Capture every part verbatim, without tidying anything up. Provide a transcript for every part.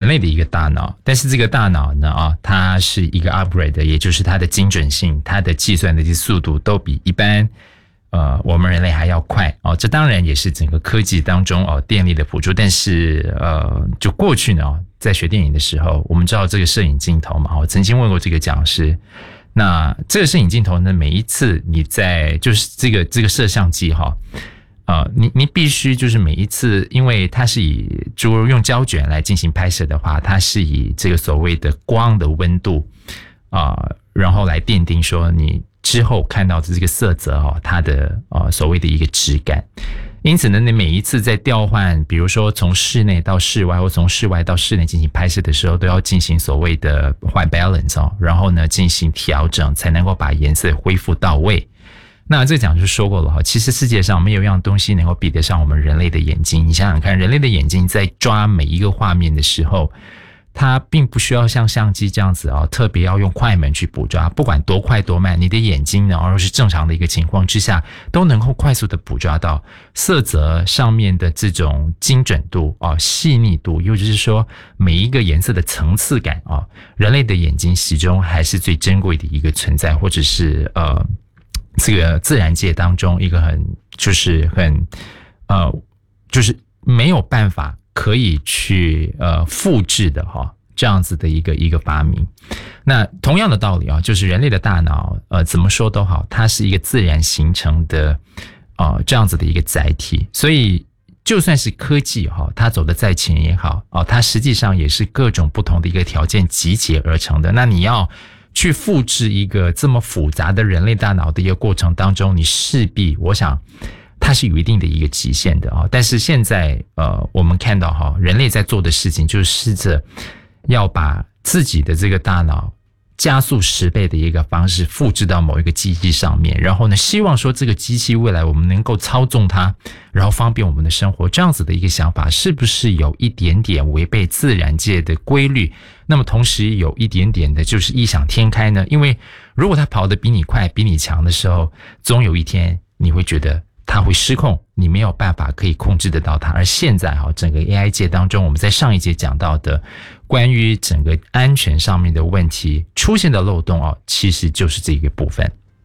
类的一个大脑，但是这个大脑呢啊，它是一个 upgrade 的，也就是它的精准性、它的计算的速度都比一般呃我们人类还要快哦。这当然也是整个科技当中哦电力的辅助，但是呃就过去呢，在学电影的时候，我们知道这个摄影镜头嘛，我曾经问过这个讲师。那这个摄影镜头呢，每一次你在就是这个这个摄像机哈，呃，你你必须就是每一次，因为它是以诸如用胶卷来进行拍摄的话，它是以这个所谓的光的温度啊、呃，然后来奠定说你之后看到的这个色泽哦，它的呃所谓的一个质感。因此呢，你每一次在调换，比如说从室内到室外，或从室外到室内进行拍摄的时候，都要进行所谓的 white balance 哦，然后呢进行调整，才能够把颜色恢复到位。那这个讲就说过了哈，其实世界上没有一样东西能够比得上我们人类的眼睛。你想想看，人类的眼睛在抓每一个画面的时候，它并不需要像相机这样子啊、哦，特别要用快门去捕抓，不管多快多慢，你的眼睛呢，而是正常的一个情况之下，都能够快速的捕抓到色泽上面的这种精准度啊、细腻度，又就是说每一个颜色的层次感啊，人类的眼睛始终还是最珍贵的一个存在，或者是呃，这个自然界当中一个很就是很呃，就是没有办法可以去呃复制的哈、哦，这样子的一个一个发明。那同样的道理啊，就是人类的大脑呃怎么说都好，它是一个自然形成的呃这样子的一个载体，所以就算是科技哈、哦，它走得再前也好哦，它实际上也是各种不同的一个条件集结而成的。那你要去复制一个这么复杂的人类大脑的一个过程当中，你势必我想它是有一定的一个极限的啊，但是现在呃，我们看到哈，人类在做的事情就是试着要把自己的这个大脑加速十倍的一个方式复制到某一个机器上面，然后呢，希望说这个机器未来我们能够操纵它，然后方便我们的生活，这样子的一个想法是不是有一点点违背自然界的规律？那么同时有一点点的就是异想天开呢？因为如果它跑得比你快、比你强的时候，总有一天你会觉得它会失控，你没有办法可以控制得到它。而现在哈，整个 A I 界当中，我们在上一节讲到的关于整个安全上面的问题出现的漏洞哦，其实就是这个部分。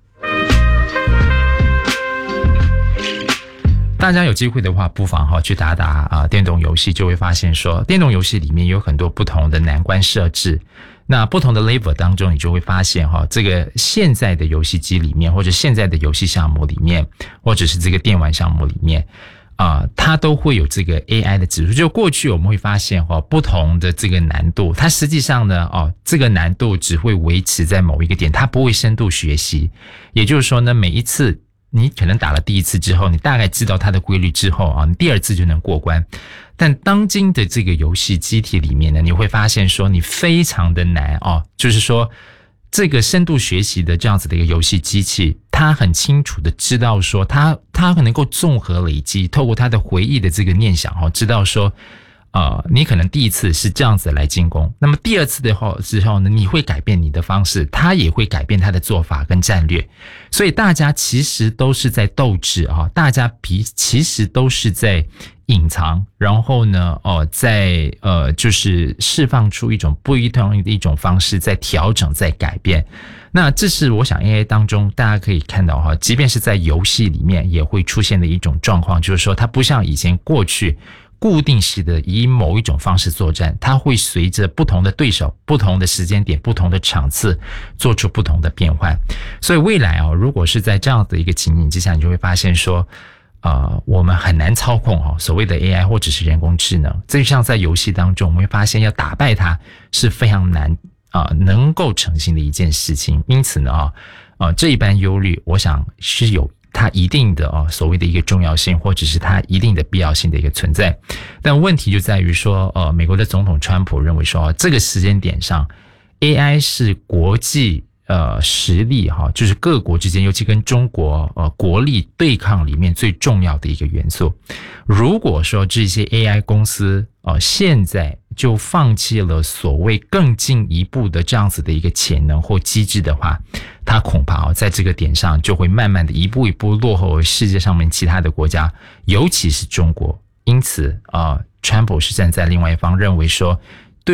大家有机会的话，不妨哈去打打啊电动游戏，就会发现说，电动游戏里面有很多不同的难关设置。那不同的 level 当中，你就会发现哈，这个现在的游戏机里面，或者现在的游戏项目里面，或者是这个电玩项目里面，啊、呃，它都会有这个 A I 的指数。就过去我们会发现哈，不同的这个难度，它实际上呢，哦，这个难度只会维持在某一个点，它不会深度学习。也就是说呢，每一次你可能打了第一次之后，你大概知道它的规律之后啊，你第二次就能过关。但当今的这个游戏机体里面呢，你会发现说你非常的难哦，就是说这个深度学习的这样子的一个游戏机器，它很清楚的知道说它它能够综合累积，透过它的回忆的这个念想哦，知道说呃，你可能第一次是这样子来进攻，那么第二次的话之后呢，你会改变你的方式，他也会改变他的做法跟战略，所以大家其实都是在斗智啊，大家比其实都是在隐藏，然后呢，哦、呃，在呃，就是释放出一种不一样的一种方式，在调整，在改变。那这是我想 A I 当中大家可以看到哈，即便是在游戏里面也会出现的一种状况，就是说它不像以前过去固定式的以某一种方式作战，它会随着不同的对手、不同的时间点、不同的场次做出不同的变换。所以未来啊，如果是在这样的一个情景之下，你就会发现说呃，我们很难操控哈、哦、所谓的 A I 或者是人工智能。这就像在游戏当中，我们会发现要打败它是非常难啊、呃，能够成型的一件事情。因此呢啊，呃，这一般忧虑，我想是有它一定的啊所谓的一个重要性，或者是它一定的必要性的一个存在。但问题就在于说，呃，美国的总统川普认为说，这个时间点上 ，A I 是国际呃实力哈，就是各国之间，尤其跟中国呃国力对抗里面最重要的一个元素。如果说这些 A I 公司呃现在就放弃了所谓更进一步的这样子的一个潜能或机制的话，它恐怕在这个点上就会慢慢的一步一步落后于世界上面其他的国家，尤其是中国。因此啊、呃，川普是站在另外一方，认为说